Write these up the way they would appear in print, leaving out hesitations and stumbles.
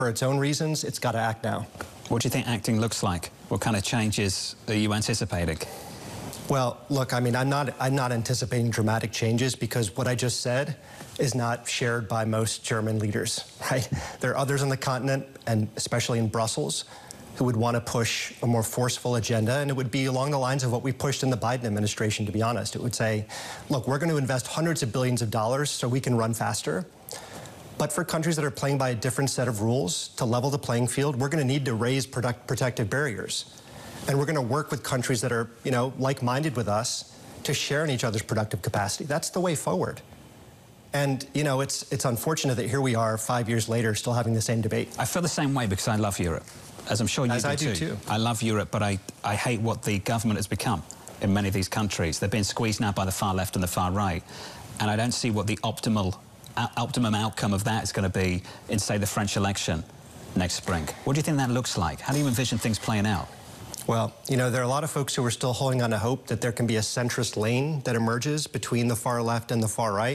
For its own reasons, it's got to act now. What do you think acting looks like? What kind of changes are you anticipating? Well, look, I mean, I'm not anticipating dramatic changes because what I just said is not shared by most German leaders, right? There are others on the continent, and especially in Brussels, who would want to push a more forceful agenda, and it would be along the lines of what we pushed in the Biden administration, to be honest. It would say, look, we're going to invest hundreds of billions of dollars so we can run faster. But for countries that are playing by a different set of rules, to level the playing field, we're going to need to raise protective barriers. And we're going to work with countries that are, like-minded with us to share in each other's productive capacity. That's the way forward. And, it's unfortunate that here we are 5 years later still having the same debate. I feel the same way because I love Europe, as I'm sure you do too. I love Europe, but I hate what the government has become in many of these countries. They're being squeezed now by the far left and the far right. And I don't see what the optimum outcome of that is going to be in, say, the French election next spring. What do you think that looks like? How do you envision things playing out? Well, there are a lot of folks who are still holding on to hope that there can be a centrist lane that emerges between the far left and the far right.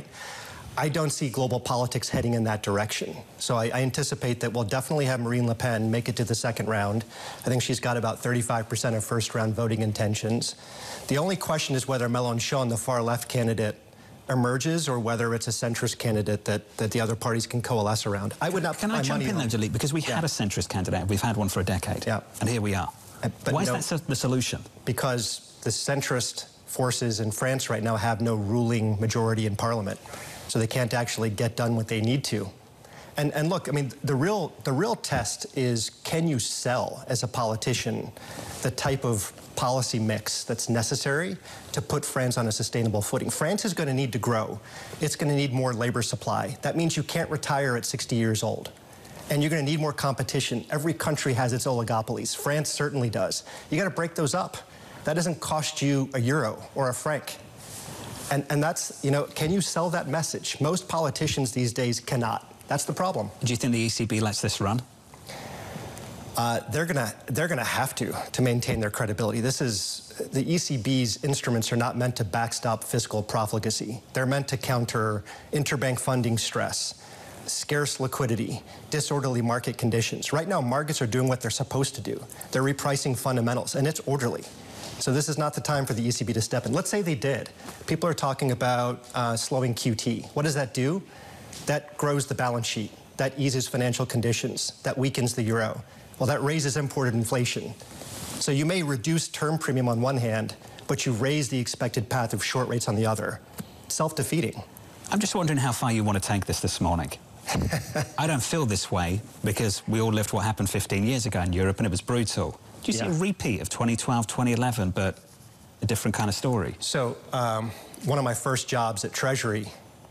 I don't see global politics heading in that direction. So I anticipate that we'll definitely have Marine Le Pen make it to the second round. I think she's got about 35% of first-round voting intentions. The only question is whether Mélenchon, the far left candidate, emerges or whether it's a centrist candidate that the other parties can coalesce around. I would not. Can I jump in there, Dalit? Because we had a centrist candidate. We've had one for a decade. Yeah. And here we are. But why is that the solution? Because the centrist forces in France right now have no ruling majority in parliament. So they can't actually get done what they need to. And look, I mean, the real test is, can you sell as a politician the type of policy mix that's necessary to put France on a sustainable footing? France is going to need to grow. It's going to need more labor supply. That means you can't retire at 60 years old. And you're going to need more competition. Every country has its oligopolies. France certainly does. You got to break those up. That doesn't cost you a euro or a franc. And that's, can you sell that message? Most politicians these days cannot. That's the problem. Do you think the ECB lets this run? They're gonna have to maintain their credibility. The ECB's instruments are not meant to backstop fiscal profligacy. They're meant to counter interbank funding stress, scarce liquidity, disorderly market conditions. Right now, markets are doing what they're supposed to do. They're repricing fundamentals, and it's orderly. So this is not the time for the ECB to step in. Let's say they did. People are talking about slowing QT. What does that do? That grows the balance sheet. That eases financial conditions. That weakens the euro. Well, that raises imported inflation. So you may reduce term premium on one hand, but you raise the expected path of short rates on the other. Self-defeating. I'm just wondering how far you want to take this morning. I don't feel this way because we all lived what happened 15 years ago in Europe and it was brutal. Do you see a repeat of 2012, 2011, but a different kind of story? So one of my first jobs at Treasury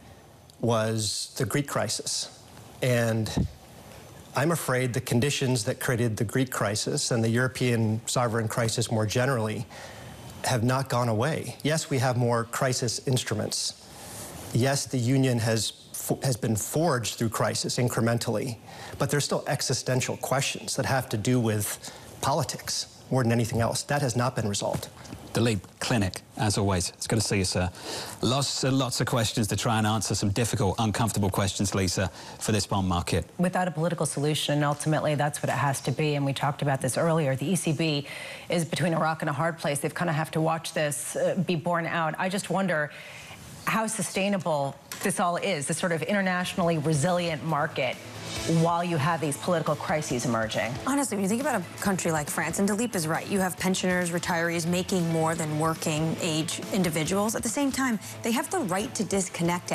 was the Greek crisis. And I'm afraid the conditions that created the Greek crisis and the European sovereign crisis more generally have not gone away. Yes, we have more crisis instruments. Yes, the union has been forged through crisis incrementally, but there's still existential questions that have to do with politics more than anything else. That has not been resolved. Dalit, Clinic, as always. It's good to see you, sir. Lots and lots of questions to try and answer some difficult, uncomfortable questions, Lisa, for this bond market. Without a political solution, ultimately, that's what it has to be. And we talked about this earlier. The ECB is between a rock and a hard place. They've kind of have to watch this be borne out. I just wonder how sustainable this all is, this sort of internationally resilient market, while you have these political crises emerging. Honestly, when you think about a country like France, and Dalit is right, you have pensioners, retirees making more than working age individuals. At the same time, they have the right to disconnect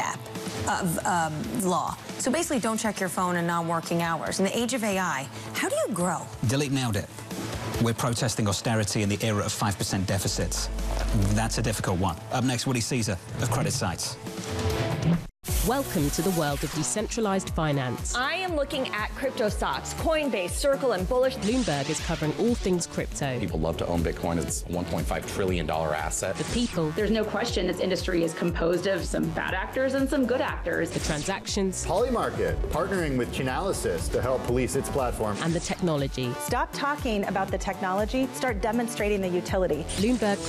law. So basically, don't check your phone in non-working hours. In the age of AI, how do you grow? Dalit nailed it. We're protesting austerity in the era of 5% deficits. That's a difficult one. Up next, Woody Caesar of CreditSights. Welcome to the world of decentralized finance. I am looking at crypto stocks, Coinbase, Circle, and Bullish. Bloomberg is covering all things crypto. People love to own Bitcoin. It's a $1.5 trillion asset. The people. There's no question this industry is composed of some bad actors and some good actors. The transactions. Polymarket, partnering with Chainalysis to help police its platform. And the technology. Stop talking about the technology, start demonstrating the utility. Bloomberg